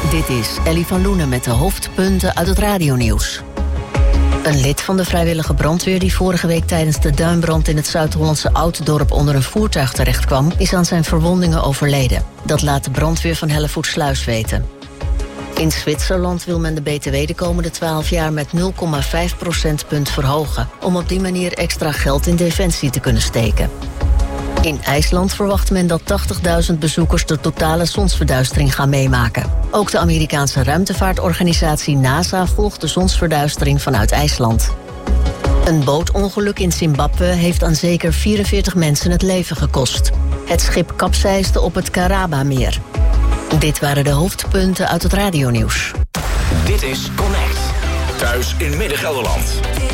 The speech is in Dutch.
Dit is Ellie van Loenen met de hoofdpunten uit het radionieuws. Een lid van de vrijwillige brandweer die vorige week tijdens de duinbrand in het Zuid-Hollandse Ouddorp onder een voertuig terechtkwam, is aan zijn verwondingen overleden. Dat laat de brandweer van Hellevoetsluis weten. In Zwitserland wil men de BTW de komende 12 jaar met 0,5 procentpunt verhogen, om op die manier extra geld in defensie te kunnen steken. In IJsland verwacht men dat 80.000 bezoekers de totale zonsverduistering gaan meemaken. Ook de Amerikaanse ruimtevaartorganisatie NASA volgt de zonsverduistering vanuit IJsland. Een bootongeluk in Zimbabwe heeft aan zeker 44 mensen het leven gekost. Het schip kapseisde op het Karaba-meer. Dit waren de hoofdpunten uit het radionieuws. Dit is Connect. Thuis in Midden-Gelderland.